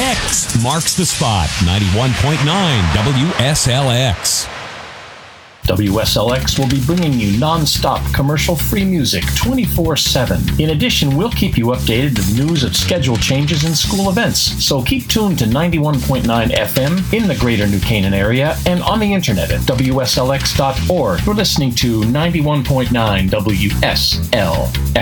X marks the spot. 91.9 WSLX. WSLX will be bringing you non-stop commercial-free music 24/7. In addition, we'll keep you updated with news of schedule changes and school events. So keep tuned to 91.9 FM in the greater New Canaan area and on the internet at WSLX.org. You're listening to 91.9 WSLX.